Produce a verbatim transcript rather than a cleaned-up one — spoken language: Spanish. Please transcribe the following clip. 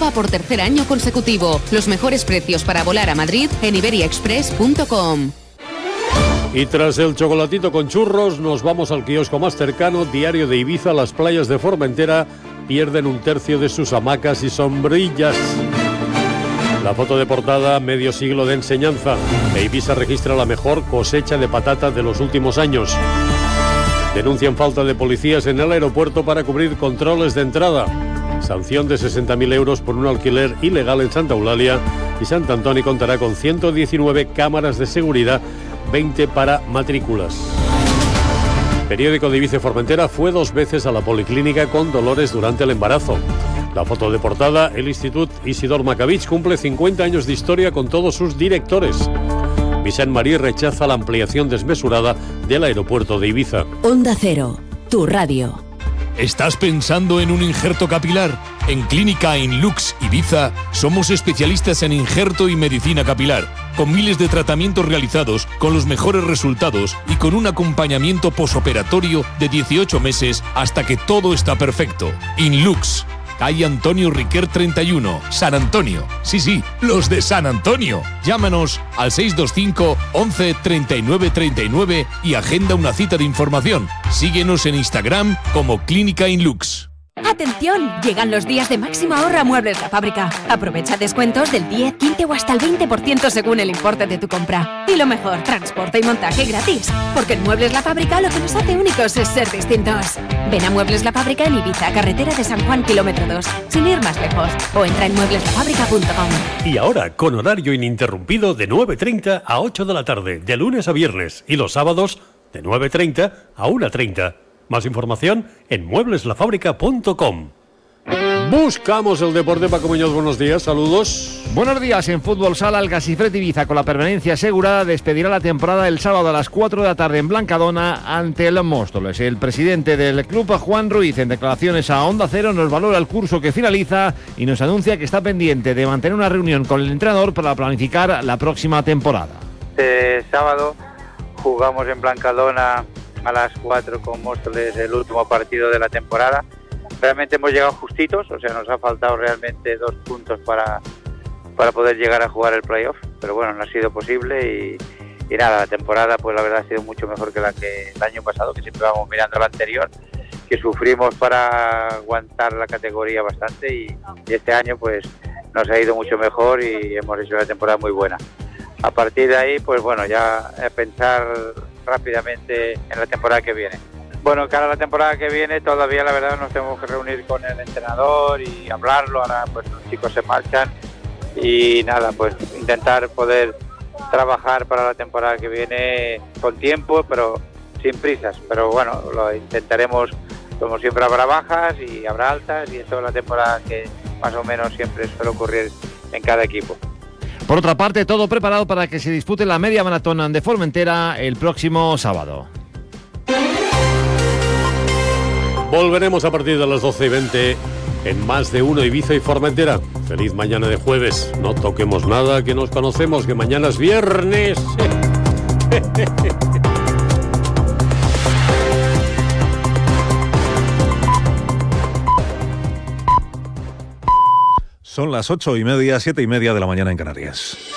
Europa por tercer año consecutivo. Los mejores precios para volar a Madrid en iberia express punto com. Y tras el chocolatito con churros, nos vamos al kiosco más cercano. Diario de Ibiza, las playas de Formentera pierden un tercio de sus hamacas y sombrillas. La foto de portada, medio siglo de enseñanza. E Ibiza registra la mejor cosecha de patatas de los últimos años. Denuncian falta de policías en el aeropuerto para cubrir controles de entrada. Sanción de sesenta mil euros por un alquiler ilegal en Santa Eulalia. Y Sant Antoni contará con ciento diecinueve cámaras de seguridad, veinte para matrículas. Periódico de Ibiza y Formentera fue dos veces a la policlínica con dolores durante el embarazo. La foto de portada, el Instituto Isidor Macavich cumple cincuenta años de historia con todos sus directores. Vicent Marí rechaza la ampliación desmesurada del aeropuerto de Ibiza. Onda Cero, tu radio. ¿Estás pensando en un injerto capilar? En Clínica Inlux Ibiza somos especialistas en injerto y medicina capilar, con miles de tratamientos realizados, con los mejores resultados y con un acompañamiento posoperatorio de dieciocho meses hasta que todo está perfecto. Inlux, calle Antonio Riquer treinta y uno, San Antonio. Sí, sí, los de San Antonio. Llámanos al seis dos cinco, once, treinta y nueve, treinta y nueve y agenda una cita de información. Síguenos en Instagram como Clínica Inlux. ¡Atención! Llegan los días de máximo ahorro a Muebles La Fábrica. Aprovecha descuentos del diez, quince o hasta el veinte por ciento según el importe de tu compra. Y lo mejor, transporte y montaje gratis. Porque en Muebles La Fábrica lo que nos hace únicos es ser distintos. Ven a Muebles La Fábrica en Ibiza, carretera de San Juan, kilómetro dos, sin ir más lejos. O entra en muebles la fábrica punto com. Y ahora, con horario ininterrumpido de nueve treinta a ocho de la tarde, de lunes a viernes, y los sábados de nueve treinta a una treinta. Más información en muebles la fábrica punto com. Buscamos el deporte. Paco Muñoz, buenos días, saludos. Buenos días. En Fútbol Sala, el Casifret Ibiza, con la permanencia asegurada, despedirá la temporada el sábado a las cuatro de la tarde en Blancadona ante el Móstoles. El presidente del club, Juan Ruiz, en declaraciones a Onda Cero, nos valora el curso que finaliza y nos anuncia que está pendiente de mantener una reunión con el entrenador para planificar la próxima temporada. Este sábado jugamos en Blancadona a las cuatro con Móstoles, el último partido de la temporada. Realmente hemos llegado justitos, o sea, nos ha faltado realmente dos puntos para, para poder llegar a jugar el playoff, pero bueno, no ha sido posible y, y nada, la temporada pues la verdad ha sido mucho mejor que la que el año pasado, que siempre vamos mirando la anterior, que sufrimos para aguantar la categoría bastante y, y este año pues nos ha ido mucho mejor y hemos hecho una temporada muy buena. A partir de ahí, pues bueno, ya pensar rápidamente en la temporada que viene. Bueno, cara a la temporada que viene todavía la verdad nos tenemos que reunir con el entrenador y hablarlo. Ahora pues los chicos se marchan y nada, pues intentar poder trabajar para la temporada que viene con tiempo, pero sin prisas. Pero bueno, lo intentaremos, como siempre habrá bajas y habrá altas y eso es la temporada que más o menos siempre suele ocurrir en cada equipo. Por otra parte, todo preparado para que se dispute la media maratón de Formentera el próximo sábado. Volveremos a partir de las doce y veinte en Más de Uno Ibiza y Formentera. Feliz mañana de jueves. No toquemos nada, que nos conocemos, que mañana es viernes. Son las ocho y media, siete y media de la mañana en Canarias.